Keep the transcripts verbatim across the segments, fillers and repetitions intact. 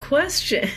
question.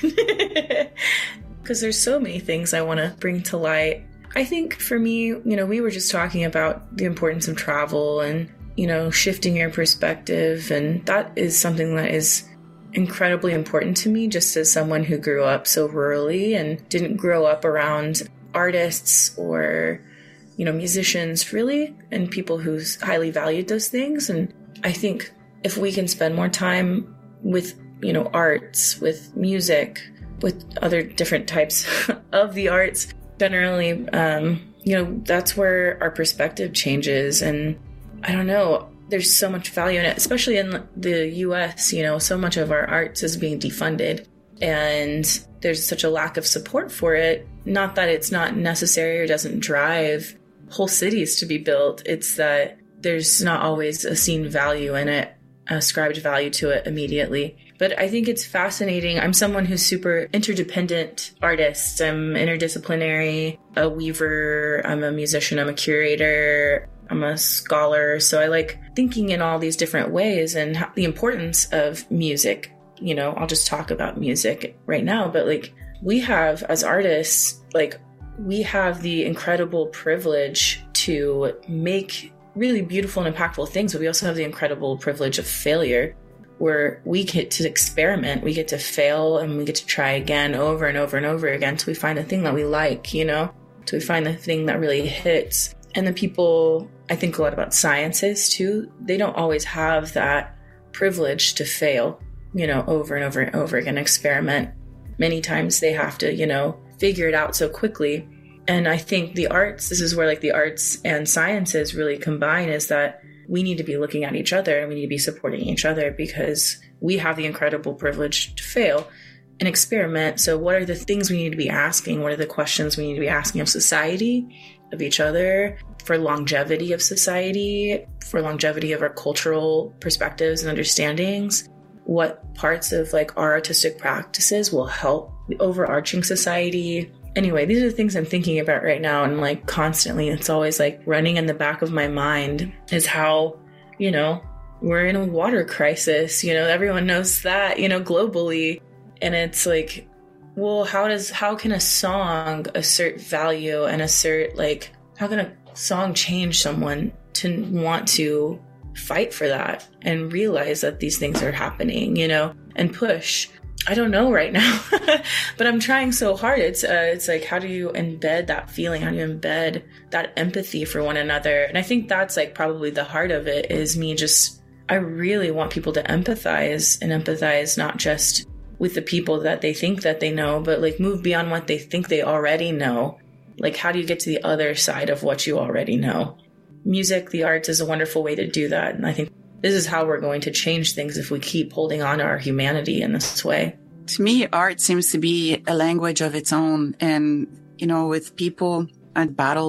Because there's so many things I want to bring to light. I think for me, you know, we were just talking about the importance of travel and, you know, shifting your perspective. And that is something that is incredibly important to me, just as someone who grew up so rurally and didn't grow up around artists or, you know, musicians really, and people who highly valued those things. And I think if we can spend more time with, you know, arts, with music, with other different types of the arts, generally, um, you know, that's where our perspective changes. And I don't know, there's so much value in it, especially in the U S, you know, so much of our arts is being defunded and there's such a lack of support for it. Not that it's not necessary or doesn't drive whole cities to be built. It's that there's not always a seen value in it, ascribed value to it immediately. But I think it's fascinating. I'm someone who's super interdependent artist. I'm interdisciplinary, a weaver, I'm a musician, I'm a curator, I'm a scholar. So I like thinking in all these different ways and how, the importance of music. You know, I'll just talk about music right now, but like we have as artists, like we have the incredible privilege to make really beautiful and impactful things, but we also have the incredible privilege of failure, where we get to experiment, we get to fail, and we get to try again over and over and over again till we find the thing that we like, you know, till we find the thing that really hits. And the people, I think a lot about sciences too, they don't always have that privilege to fail, you know, over and over and over again, experiment. Many times they have to, you know, figure it out so quickly. And I think the arts, this is where like the arts and sciences really combine, is that we need to be looking at each other and we need to be supporting each other because we have the incredible privilege to fail and experiment. So what are the things we need to be asking? What are the questions we need to be asking of society, of each other, for longevity of society, for longevity of our cultural perspectives and understandings? What parts of like our artistic practices will help the overarching society? Anyway, these are the things I'm thinking about right now. And like constantly, it's always like running in the back of my mind is how, you know, we're in a water crisis, you know, everyone knows that, you know, globally. And it's like, well, how does, how can a song assert value and assert like, how can a song change someone to want to fight for that and realize that these things are happening, you know, and push? I don't know right now, but I'm trying so hard. It's uh, it's like, how do you embed that feeling? How do you embed that empathy for one another? And I think that's like probably the heart of it, is me just, I really want people to empathize and empathize not just with the people that they think that they know, but like move beyond what they think they already know. Like, how do you get to the other side of what you already know? Music, the arts is a wonderful way to do that. And I think this is how we're going to change things if we keep holding on to our humanity in this way. To me, art seems to be a language of its own. And, you know, with people at battle